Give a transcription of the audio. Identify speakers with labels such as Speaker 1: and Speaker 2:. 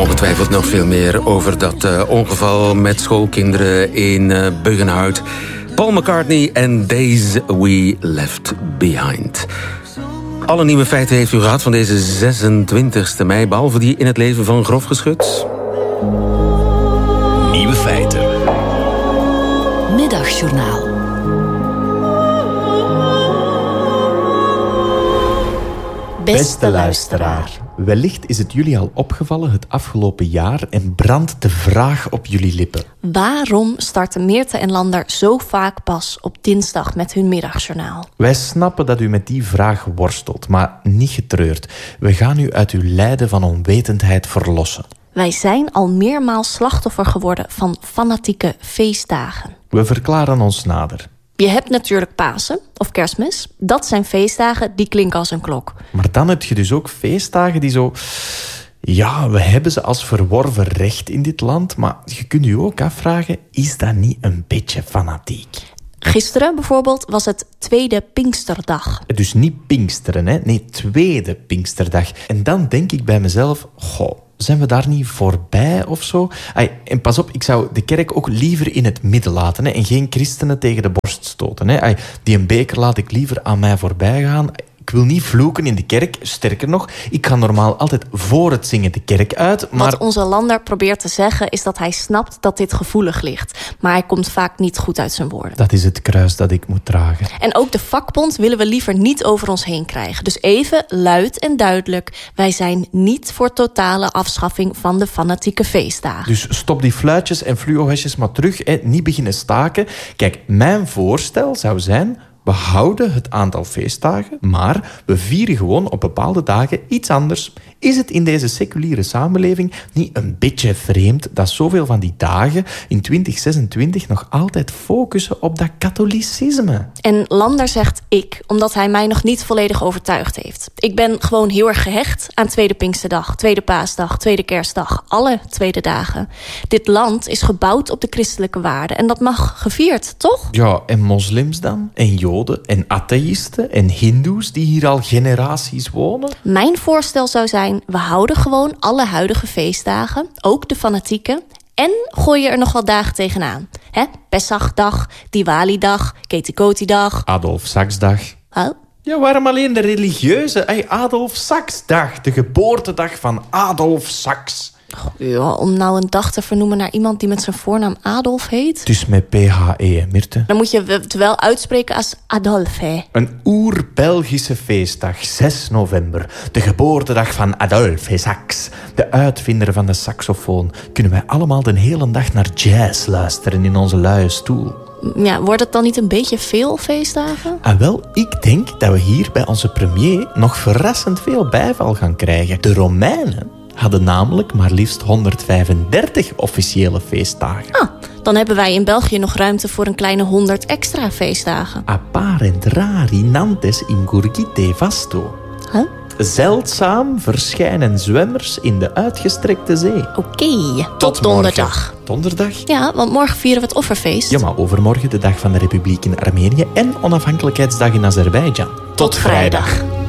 Speaker 1: Ongetwijfeld nog veel meer over dat ongeval met schoolkinderen in Buggenhout. Paul McCartney en Days We Left Behind. Alle nieuwe feiten heeft u gehad van deze 26e mei... behalve die in het leven van Grof Geschut.
Speaker 2: Nieuwe feiten.
Speaker 3: Middagjournaal.
Speaker 4: Beste luisteraar, wellicht is het jullie al opgevallen het afgelopen jaar en brandt de vraag op jullie lippen.
Speaker 5: Waarom starten Meerte en Lander zo vaak pas op dinsdag met hun middagjournaal?
Speaker 4: Wij snappen dat u met die vraag worstelt, maar niet getreurd. We gaan u uit uw lijden van onwetendheid verlossen.
Speaker 5: Wij zijn al meermaals slachtoffer geworden van fanatieke feestdagen.
Speaker 4: We verklaren ons nader.
Speaker 5: Je hebt natuurlijk Pasen of Kerstmis. Dat zijn feestdagen die klinken als een klok.
Speaker 4: Maar dan heb je dus ook feestdagen die zo... Ja, we hebben ze als verworven recht in dit land, maar je kunt je ook afvragen, is dat niet een beetje fanatiek?
Speaker 5: Gisteren bijvoorbeeld was het tweede Pinksterdag.
Speaker 4: Dus niet Pinksteren, hè? Nee, tweede Pinksterdag. En dan denk ik bij mezelf, goh, zijn we daar niet voorbij of zo? En pas op, ik zou de kerk ook liever in het midden laten, hè, en geen christenen tegen de borst stoten. Hè. Die een beker laat ik liever aan mij voorbij gaan. Ik wil niet vloeken in de kerk, sterker nog, ik ga normaal altijd voor het zingen de kerk uit, maar...
Speaker 5: Wat onze Lander probeert te zeggen is dat hij snapt dat dit gevoelig ligt. Maar hij komt vaak niet goed uit zijn woorden.
Speaker 4: Dat is het kruis dat ik moet dragen.
Speaker 5: En ook de vakbond willen we liever niet over ons heen krijgen. Dus even luid en duidelijk, wij zijn niet voor totale afschaffing van de fanatieke feestdagen.
Speaker 4: Dus stop die fluitjes en fluohesjes maar terug, hè. Niet beginnen staken. Kijk, mijn voorstel zou zijn... We houden het aantal feestdagen, maar we vieren gewoon op bepaalde dagen iets anders. Is het in deze seculiere samenleving niet een beetje vreemd dat zoveel van die dagen in 2026 nog altijd focussen op dat katholicisme?
Speaker 5: En Lander zegt ik, omdat hij mij nog niet volledig overtuigd heeft. Ik ben gewoon heel erg gehecht aan tweede Pinksterdag, tweede Paasdag, tweede Kerstdag, alle tweede dagen. Dit land is gebouwd op de christelijke waarden en dat mag gevierd, toch?
Speaker 4: Ja, en moslims dan? En Joden en atheïsten en hindoes die hier al generaties wonen?
Speaker 5: Mijn voorstel zou zijn, we houden gewoon alle huidige feestdagen, ook de fanatieke, en gooi je er nog wat dagen tegenaan. Pesachdag, Diwali-dag, Ketikoti-dag.
Speaker 4: Adolf Saksdag.
Speaker 5: Oh.
Speaker 4: Ja, waarom alleen de religieuze? Adolf Saksdag, de geboortedag van Adolf Saks.
Speaker 5: Ja, om nou een dag te vernoemen naar iemand die met zijn voornaam Adolf heet?
Speaker 4: Dus met PHE, Mirte.
Speaker 5: Dan moet je het wel uitspreken als Adolphe.
Speaker 4: Een oer-Belgische feestdag, 6 november. De geboortedag van Adolf Saks. De uitvinder van de saxofoon. Kunnen wij allemaal de hele dag naar jazz luisteren in onze luie stoel.
Speaker 5: Ja, wordt het dan niet een beetje veel feestdagen?
Speaker 4: Wel, ik denk dat we hier bij onze premier nog verrassend veel bijval gaan krijgen. De Romeinen hadden namelijk maar liefst 135 officiële feestdagen.
Speaker 5: Dan hebben wij in België nog ruimte voor een kleine 100 extra feestdagen.
Speaker 4: Apparent rari nantes in gurgite vasto.
Speaker 5: Huh?
Speaker 4: Zeldzaam verschijnen zwemmers in de uitgestrekte zee.
Speaker 5: Oké, tot donderdag.
Speaker 4: Donderdag?
Speaker 5: Ja, want morgen vieren we het offerfeest.
Speaker 4: Ja, maar overmorgen de dag van de Republiek in Armenië en onafhankelijkheidsdag in Azerbeidzjan.
Speaker 5: Tot vrijdag.